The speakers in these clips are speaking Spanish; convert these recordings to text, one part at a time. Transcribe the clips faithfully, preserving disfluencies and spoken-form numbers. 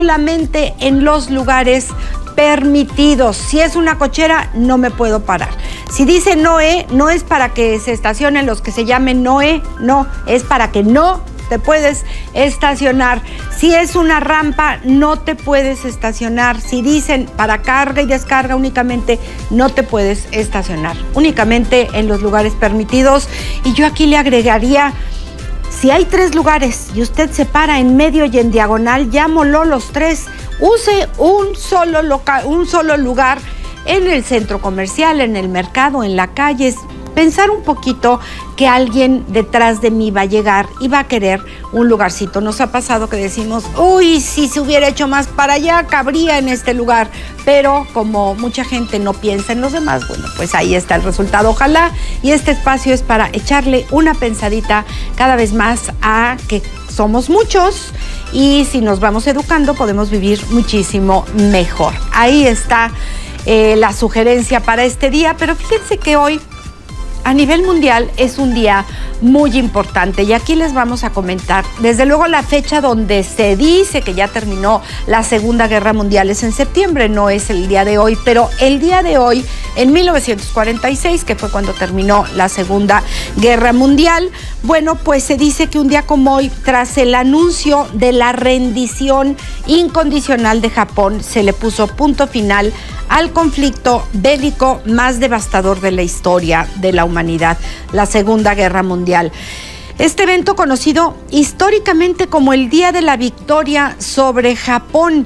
solamente en los lugares permitidos. Si es una cochera, no me puedo parar. Si dice Noé, no es para que se estacionen los que se llamen Noé, no, es para que no te puedes estacionar. Si es una rampa, no te puedes estacionar. Si dicen para carga y descarga únicamente, no te puedes estacionar. Únicamente en los lugares permitidos. Y yo aquí le agregaría, si hay tres lugares y usted se para en medio y en diagonal, llámolo los tres. Use un solo local, un solo lugar en el centro comercial, en el mercado, en la calle. Pensar un poquito que alguien detrás de mí va a llegar y va a querer un lugarcito. Nos ha pasado que decimos, uy, si se hubiera hecho más para allá, cabría en este lugar. Pero como mucha gente no piensa en los demás, bueno, pues ahí está el resultado. Ojalá, y este espacio es para echarle una pensadita cada vez más a que somos muchos y si nos vamos educando podemos vivir muchísimo mejor. Ahí está eh, la sugerencia para este día, pero fíjense que hoy a nivel mundial es un día muy importante y aquí les vamos a comentar. Desde luego la fecha donde se dice que ya terminó la Segunda Guerra Mundial es en septiembre, no es el día de hoy, pero el día de hoy, en mil novecientos cuarenta y seis, que fue cuando terminó la Segunda Guerra Mundial, bueno, pues se dice que un día como hoy, tras el anuncio de la rendición incondicional de Japón, se le puso punto final al conflicto bélico más devastador de la historia de la humanidad, la Segunda Guerra Mundial. Este evento, conocido históricamente como el Día de la Victoria sobre Japón,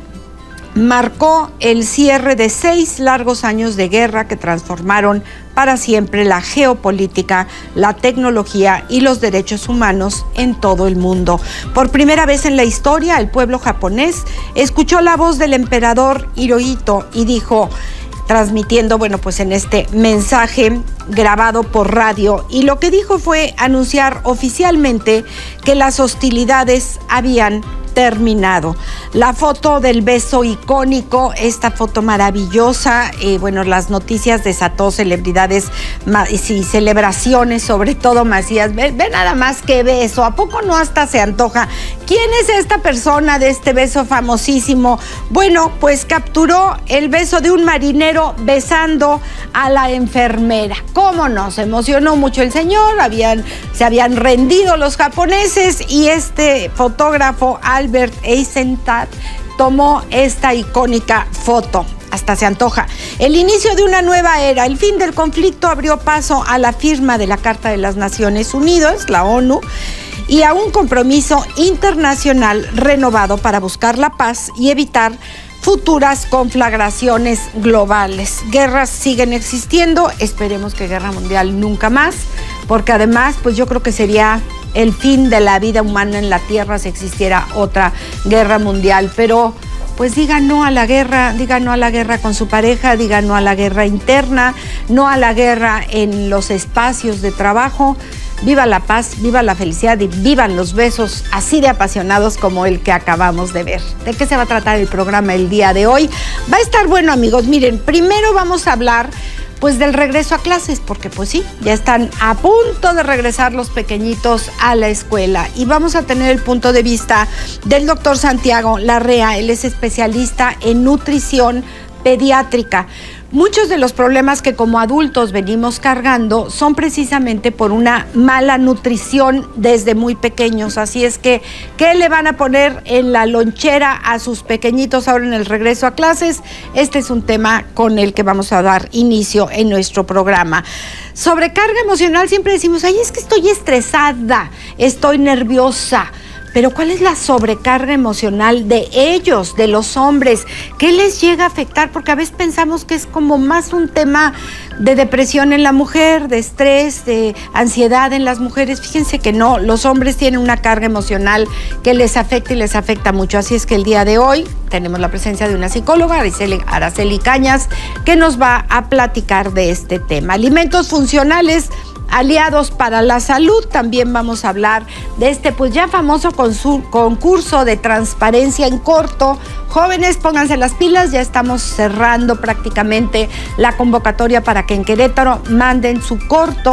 marcó el cierre de seis largos años de guerra que transformaron para siempre la geopolítica, la tecnología y los derechos humanos en todo el mundo. Por primera vez en la historia, el pueblo japonés escuchó la voz del emperador Hirohito y dijo, transmitiendo, bueno, pues en este mensaje grabado por radio, y lo que dijo fue anunciar oficialmente que las hostilidades habían terminado. La foto del beso icónico, esta foto maravillosa, eh, bueno, las noticias desató celebridades y celebraciones, sobre todo Macías. Ve, ve nada más que beso, ¿a poco no hasta se antoja? ¿Quién es esta persona de este beso famosísimo? Bueno, pues capturó el beso de un marinero besando a la enfermera. ¿Cómo no? Se emocionó mucho el señor, habían, se habían rendido los japoneses y este fotógrafo, Albert Eisenstadt, tomó esta icónica foto. Hasta se antoja. El inicio de una nueva era, el fin del conflicto abrió paso a la firma de la Carta de las Naciones Unidas, la ONU, y a un compromiso internacional renovado para buscar la paz y evitar futuras conflagraciones globales. Guerras siguen existiendo, esperemos que guerra mundial nunca más, porque además, pues yo creo que sería el fin de la vida humana en la Tierra si existiera otra guerra mundial, pero pues diga no a la guerra, diga no a la guerra con su pareja, diga no a la guerra interna, no a la guerra en los espacios de trabajo. Viva la paz, viva la felicidad y vivan los besos así de apasionados como el que acabamos de ver. ¿De qué se va a tratar el programa el día de hoy? Va a estar bueno, amigos. Miren, primero vamos a hablar pues del regreso a clases, porque pues sí, ya están a punto de regresar los pequeñitos a la escuela y vamos a tener el punto de vista del doctor Santiago Larrea. Él es especialista en nutrición pediátrica. Muchos de los problemas que como adultos venimos cargando son precisamente por una mala nutrición desde muy pequeños. Así es que, ¿qué le van a poner en la lonchera a sus pequeñitos ahora en el regreso a clases? Este es un tema con el que vamos a dar inicio en nuestro programa. Sobrecarga emocional, siempre decimos, ay, es que estoy estresada, estoy nerviosa. Pero ¿cuál es la sobrecarga emocional de ellos, de los hombres? ¿Qué les llega a afectar? Porque a veces pensamos que es como más un tema de depresión en la mujer, de estrés, de ansiedad en las mujeres. Fíjense que no, los hombres tienen una carga emocional que les afecta y les afecta mucho. Así es que el día de hoy tenemos la presencia de una psicóloga, Araceli, Araceli Cañas, que nos va a platicar de este tema. Alimentos funcionales, aliados para la salud. También vamos a hablar de este pues ya famoso concurso de transparencia en corto. Jóvenes, pónganse las pilas, ya estamos cerrando prácticamente la convocatoria para que en Querétaro manden su corto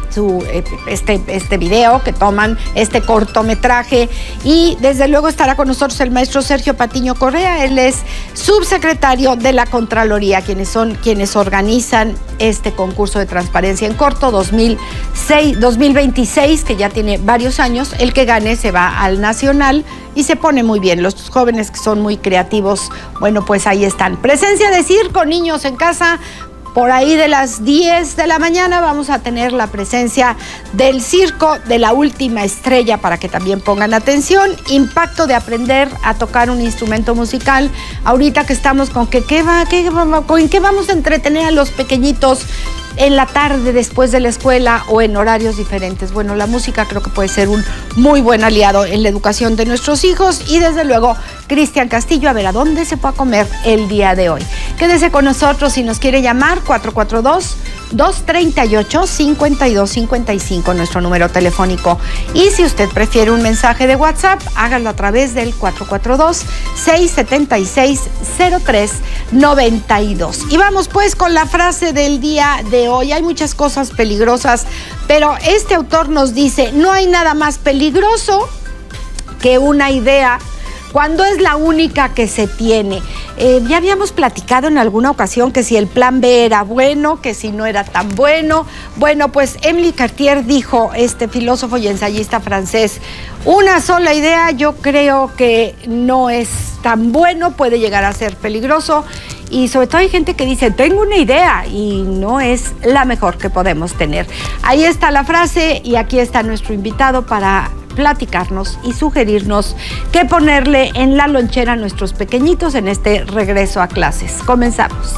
su, eh, este, este video, que toman este cortometraje. Y desde luego estará con nosotros el maestro Sergio Patiño Correa. Él es subsecretario de la Contraloría, quienes son quienes organizan este concurso de transparencia en corto dos mil veintiséis, que ya tiene varios años. El que gane se va al nacional y se pone muy bien. Los jóvenes que son muy creativos, bueno, pues ahí están. Presencia de circo, niños en casa. Por ahí de las diez de la mañana vamos a tener la presencia del circo de La Última Estrella, para que también pongan atención. Impacto de aprender a tocar un instrumento musical. Ahorita que estamos con que qué va, qué, con qué vamos a entretener a los pequeñitos en la tarde después de la escuela o en horarios diferentes. Bueno, la música creo que puede ser un muy buen aliado en la educación de nuestros hijos. Y desde luego, Cristian Castillo, a ver a dónde se puede comer el día de hoy. Quédese con nosotros si nos quiere llamar, cuatro cuatro dos, dos tres ocho, cinco dos cinco cinco, nuestro número telefónico. Y si usted prefiere un mensaje de WhatsApp, hágalo a través del cuatro cuatro dos, seis siete seis, cero tres nueve dos. Y vamos pues con la frase del día de hoy. Hay muchas cosas peligrosas, pero este autor nos dice: no hay nada más peligroso que una idea cuando es la única que se tiene. Eh, ya habíamos platicado en alguna ocasión que si el plan B era bueno, que si no era tan bueno. Bueno, pues Émile Cartier dijo, este filósofo y ensayista francés, una sola idea yo creo que no es tan bueno, puede llegar a ser peligroso. Y sobre todo hay gente que dice, tengo una idea, y no es la mejor que podemos tener. Ahí está la frase, y aquí está nuestro invitado para platicarnos y sugerirnos qué ponerle en la lonchera a nuestros pequeñitos en este regreso a clases. Comenzamos.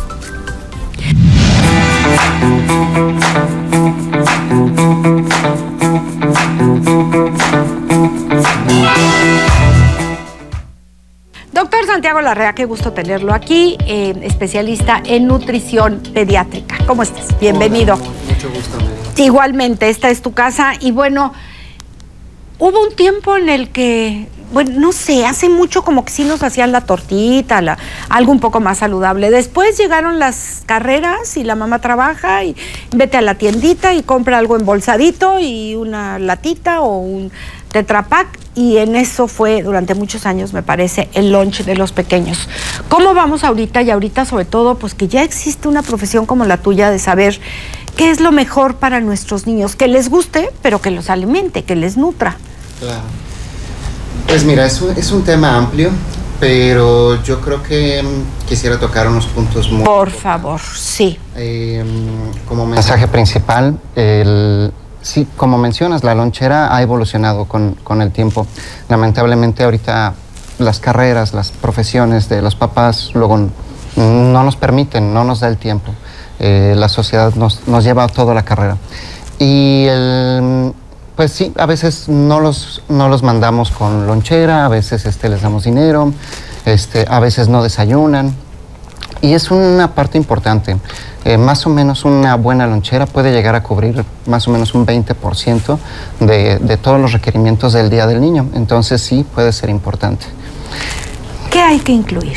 Doctor Santiago Larrea, qué gusto tenerlo aquí, eh, especialista en nutrición pediátrica. ¿Cómo estás? Bienvenido. Hola, mucho gusto, Mary. Igualmente, esta es tu casa. Y bueno, hubo un tiempo en el que, bueno, no sé, hace mucho como que sí nos hacían la tortita, la, algo un poco más saludable. Después llegaron las carreras y la mamá trabaja y vete a la tiendita y compra algo embolsadito y una latita o un Tetra Pak, y en eso fue durante muchos años, me parece, el lunch de los pequeños. ¿Cómo vamos ahorita? Y ahorita sobre todo, pues que ya existe una profesión como la tuya de saber qué es lo mejor para nuestros niños, que les guste, pero que los alimente, que les nutra. Claro. Pues mira, es un, es un tema amplio, pero yo creo que um, quisiera tocar unos puntos muy... Por favor, sí. Eh, como mensaje principal, el... Sí, como mencionas, la lonchera ha evolucionado con, con el tiempo. Lamentablemente ahorita las carreras, las profesiones de los papás luego no nos permiten, no nos da el tiempo. Eh, la sociedad nos, nos lleva a toda la carrera. Y el, pues sí, a veces no los, no los mandamos con lonchera, a veces este, les damos dinero, este, a veces no desayunan. Y es una parte importante. Eh, más o menos una buena lonchera puede llegar a cubrir más o menos un veinte por ciento de, de todos los requerimientos del día del niño. Entonces sí, puede ser importante. ¿Qué hay que incluir?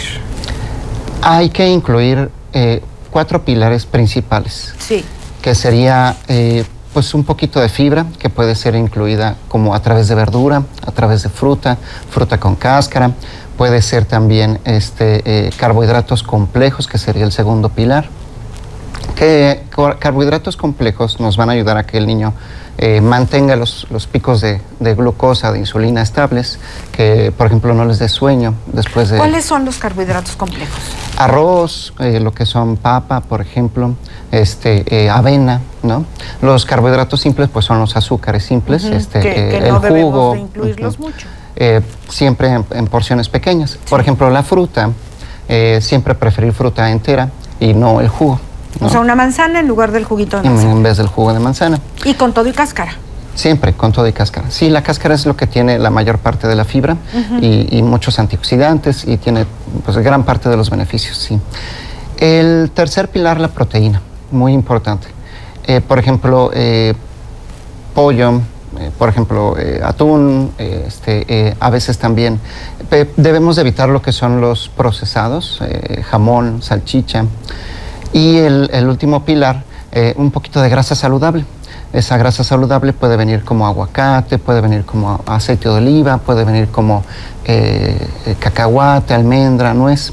Hay que incluir eh, cuatro pilares principales. Sí. Que sería eh, pues un poquito de fibra, que puede ser incluida como a través de verdura, a través de fruta, fruta con cáscara. Puede ser también este, eh, carbohidratos complejos, que sería el segundo pilar. Que carbohidratos complejos nos van a ayudar a que el niño eh, mantenga los, los picos de, de glucosa, de insulina estables, que por ejemplo no les dé sueño después de... ¿Cuáles son los carbohidratos complejos? Arroz, eh, lo que son papa, por ejemplo, este, eh, avena, ¿no? Los carbohidratos simples pues son los azúcares simples, uh-huh. este, que, eh, que el no jugo, debemos de incluirlos uh-huh. mucho. Eh, siempre en, en porciones pequeñas. Sí. Por ejemplo, la fruta, eh, siempre preferir fruta entera y no el jugo, ¿no? O sea, una manzana en lugar del juguito de manzana. En vez del jugo de manzana. ¿Y con todo y cáscara? Siempre, con todo y cáscara. Sí, la cáscara es lo que tiene la mayor parte de la fibra uh-huh. y, y muchos antioxidantes y tiene pues, gran parte de los beneficios, sí. El tercer pilar, la proteína, muy importante. Eh, por ejemplo, eh, pollo, Eh, por ejemplo, eh, atún, eh, este, eh, a veces también eh, debemos evitar lo que son los procesados, eh, jamón, salchicha. Y el, el último pilar, eh, un poquito de grasa saludable. Esa grasa saludable puede venir como aguacate, puede venir como aceite de oliva, puede venir como eh, cacahuate, almendra, nuez.